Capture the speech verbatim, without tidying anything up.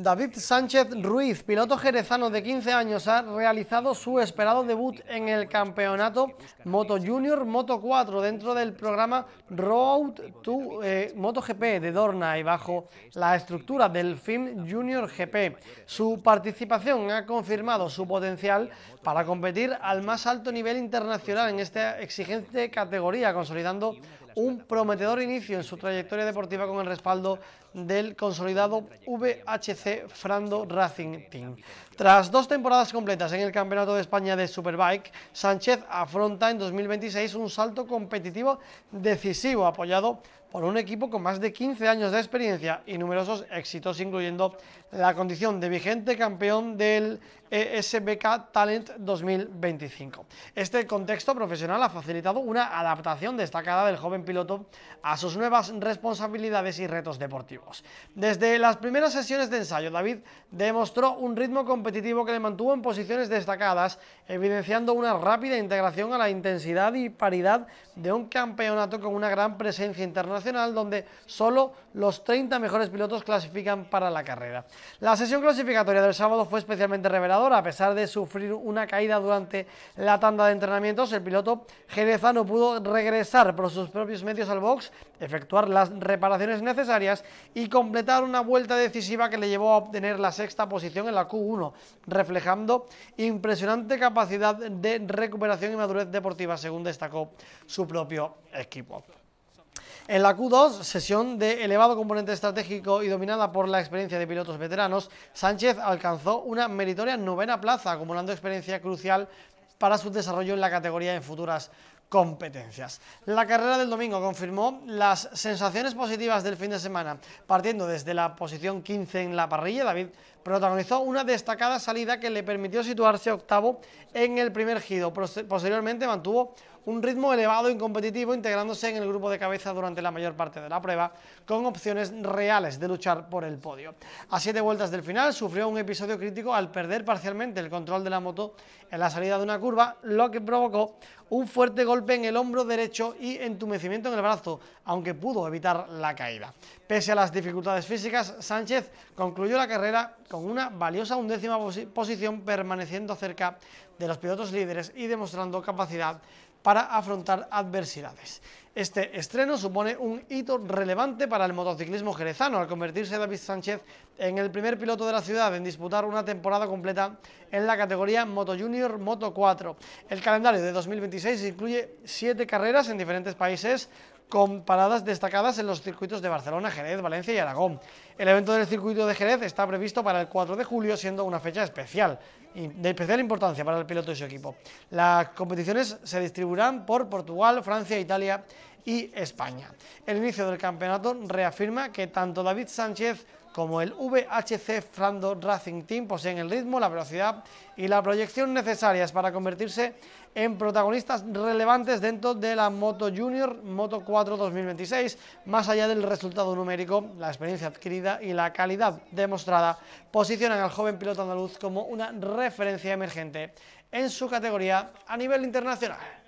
David Sánchez Ruiz, piloto jerezano de quince años, ha realizado su esperado debut en el campeonato Moto Junior Moto cuatro dentro del programa Road to eh, MotoGP de Dorna y bajo la estructura del F I M Junior G P. Su participación ha confirmado su potencial para competir al más alto nivel internacional en esta exigente categoría, consolidando un prometedor inicio en su trayectoria deportiva con el respaldo del consolidado V H C Frando Racing Team. Tras dos temporadas completas en el Campeonato de España de Superbike, Sánchez afronta en dos mil veintiséis un salto competitivo decisivo, apoyado por un equipo con más de quince años de experiencia y numerosos éxitos, incluyendo la condición de vigente campeón del E S B K Talent dos mil veinticinco. Este contexto profesional ha facilitado una adaptación destacada del joven piloto a sus nuevas responsabilidades y retos deportivos. Desde las primeras sesiones de ensayo, David demostró un ritmo competitivo que le mantuvo en posiciones destacadas, evidenciando una rápida integración a la intensidad y paridad de un campeonato con una gran presencia internacional, donde solo los treinta mejores pilotos clasifican para la carrera. La sesión clasificatoria del sábado fue especialmente reveladora. A pesar de sufrir una caída durante la tanda de entrenamientos, el piloto jerezano pudo regresar por sus propios medios al box, efectuar las reparaciones necesarias y completar una vuelta decisiva que le llevó a obtener la sexta posición en la Q uno, reflejando impresionante capacidad de recuperación y madurez deportiva, según destacó su propio equipo. En la Q dos, sesión de elevado componente estratégico y dominada por la experiencia de pilotos veteranos, Sánchez alcanzó una meritoria novena plaza, acumulando experiencia crucial para su desarrollo en la categoría en futuras competencias. La carrera del domingo confirmó las sensaciones positivas del fin de semana. Partiendo desde la posición quince en la parrilla, David protagonizó una destacada salida que le permitió situarse octavo en el primer giro. Posteriormente mantuvo un ritmo elevado y competitivo, integrándose en el grupo de cabeza durante la mayor parte de la prueba, con opciones reales de luchar por el podio. A siete vueltas del final sufrió un episodio crítico al perder parcialmente el control de la moto en la salida de una curva, lo que provocó un fuerte golpe en el hombro derecho y entumecimiento en el brazo, aunque pudo evitar la caída. Pese a las dificultades físicas, Sánchez concluyó la carrera con una valiosa undécima posición, permaneciendo cerca de los pilotos líderes y demostrando capacidad para afrontar adversidades. Este estreno supone un hito relevante para el motociclismo jerezano, al convertirse David Sánchez en el primer piloto de la ciudad en disputar una temporada completa en la categoría Moto Junior Moto cuatro. El calendario de dos mil veintiséis incluye siete carreras en diferentes países, con paradas destacadas en los circuitos de Barcelona, Jerez, Valencia y Aragón. El evento del circuito de Jerez está previsto para el cuatro de julio, siendo una fecha especial y de especial importancia para el piloto y su equipo. Las competiciones se distribuirán por Portugal, Francia, Italia y España. El inicio del campeonato reafirma que tanto David Sánchez como el V H C Frando Racing Team poseen el ritmo, la velocidad y la proyección necesarias para convertirse en protagonistas relevantes dentro de la Moto Junior Moto cuatro dos mil veintiséis, más allá del resultado numérico. La experiencia adquirida y la calidad demostrada posicionan al joven piloto andaluz como una referencia emergente en su categoría a nivel internacional.